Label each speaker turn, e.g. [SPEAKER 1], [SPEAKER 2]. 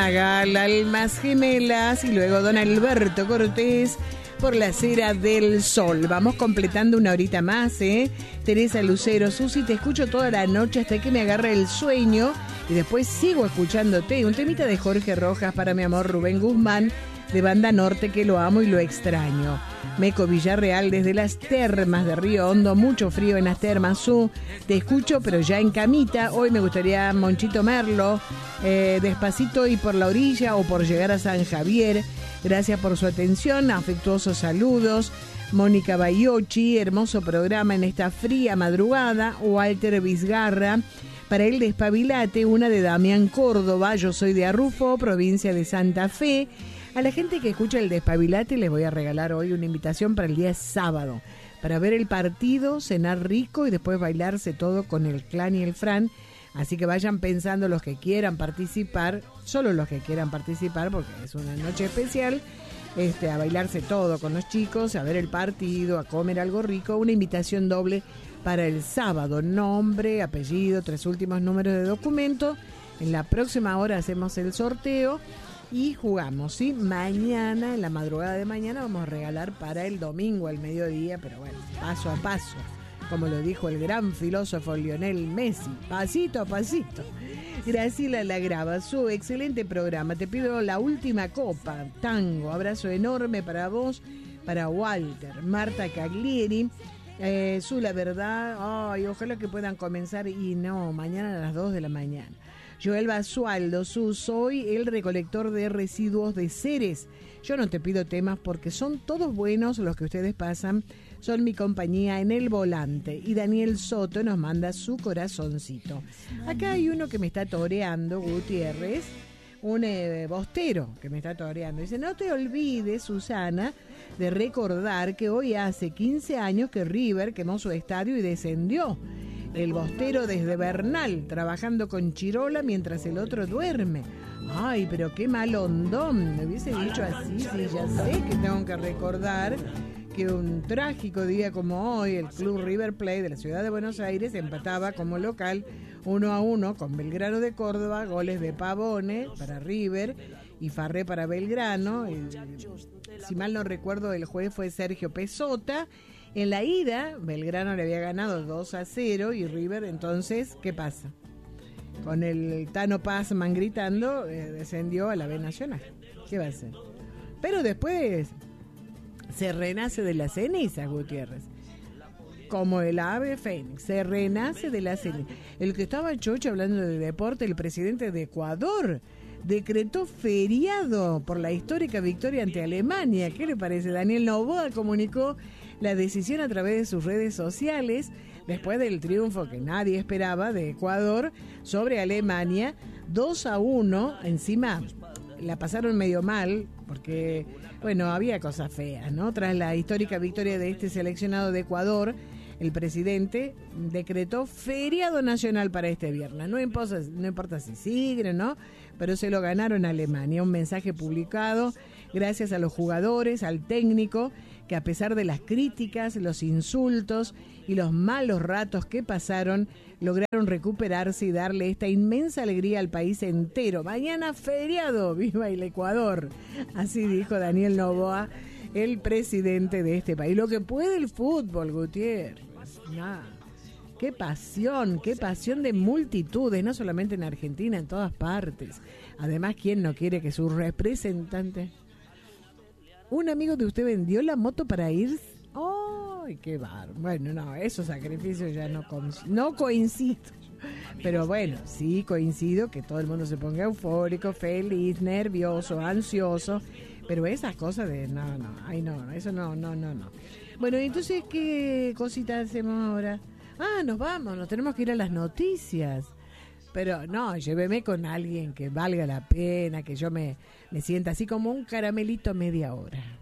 [SPEAKER 1] Almas Gemelas y luego don Alberto Cortés por la Acera del Sol. Vamos completando una horita más, Teresa Lucero, Susi, te escucho toda la noche hasta que me agarre el sueño y después sigo escuchándote. Un temita de Jorge Rojas para mi amor Rubén Guzmán, de Banda Norte, que lo amo y lo extraño. Meco Villarreal desde las termas de Río Hondo, mucho frío en las termas. Te escucho pero ya en camita. Hoy me gustaría Monchito Merlo, Despacito y por la orilla o por llegar a San Javier. Gracias por su atención, afectuosos saludos. Mónica Bayochi, hermoso programa en esta fría madrugada. Walter Vizgarra, para el Despabilate, una de Damián Córdoba. Yo soy de Arrufo, provincia de Santa Fe. A la gente que escucha el Despabilate les voy a regalar hoy una invitación para el día sábado, para ver el partido, cenar rico y después bailarse todo con el Clan y el Fran. Así que vayan pensando los que quieran participar, solo los que quieran participar, porque es una noche especial, a bailarse todo con los chicos, a ver el partido, a comer algo rico. Una invitación doble para el sábado, nombre, apellido, 3 últimos números de documento. En la próxima hora hacemos el sorteo y jugamos, ¿sí? Mañana, en la madrugada de mañana, vamos a regalar para el domingo al mediodía, pero bueno, paso a paso, como lo dijo el gran filósofo Lionel Messi, pasito a pasito. Graciela Lagrava, su excelente programa. Te pido la última copa, tango. Abrazo enorme para vos, para Walter, Marta Caglieri. La verdad, ay, ojalá que puedan comenzar y no, mañana a las 2 de la mañana. Joel Basualdo, soy el recolector de residuos de Ceres. Yo no te pido temas porque son todos buenos los que ustedes pasan. Son mi compañía en el volante. Y Daniel Soto nos manda su corazoncito. Acá hay uno que me está toreando, Gutiérrez, un bostero que me está toreando. Dice, no te olvides, Susana, de recordar que hoy hace 15 años que River quemó su estadio y descendió. El bostero desde Bernal, trabajando con Chirola mientras el otro duerme. Ay, pero qué mal hondón. Me hubiese dicho así, sí, ya sé que tengo que recordar que un trágico día como hoy, el Club River Plate de la ciudad de Buenos Aires empataba como local 1-1 con Belgrano de Córdoba, goles de Pavone para River y Farré para Belgrano. Si mal no recuerdo, el juez fue Sergio Pesota. En la ida, Belgrano le había ganado 2-0 y River, entonces, ¿qué pasa? Con el Tano Pazman gritando, descendió a la B Nacional. ¿Qué va a hacer? Pero después se renace de las cenizas, Gutiérrez. Como el ave fénix, se renace de las cenizas. El que estaba chocho hablando de deporte, el presidente de Ecuador, decretó feriado por la histórica victoria ante Alemania. ¿Qué le parece? Daniel Noboa comunicó la decisión a través de sus redes sociales después del triunfo que nadie esperaba de Ecuador sobre Alemania, 2-1. Encima la pasaron medio mal porque, bueno, había cosas feas, ¿no? Tras la histórica victoria de este seleccionado de Ecuador, el presidente decretó feriado nacional para este viernes. No importa si siguen, ¿no? Pero se lo ganaron a Alemania. Un mensaje publicado gracias a los jugadores, al técnico, que a pesar de las críticas, los insultos y los malos ratos que pasaron, lograron recuperarse y darle esta inmensa alegría al país entero. Mañana feriado, viva el Ecuador. Así dijo Daniel Noboa, el presidente de este país. Lo que puede el fútbol, Gutiérrez. Nah. Qué pasión de multitudes, no solamente en Argentina, en todas partes. Además, ¿quién no quiere que sus representantes... Un amigo de usted vendió la moto para ir... ¡Ay, qué bárbaro! Bueno, no, esos sacrificios ya no coincido. Pero bueno, sí coincido que todo el mundo se ponga eufórico, feliz, nervioso, ansioso. Pero esas cosas de... No, eso no. Bueno, entonces, ¿qué cositas hacemos ahora? Nos vamos, nos tenemos que ir a las noticias. Pero no, lléveme con alguien que valga la pena, que yo me sienta así como un caramelito media hora.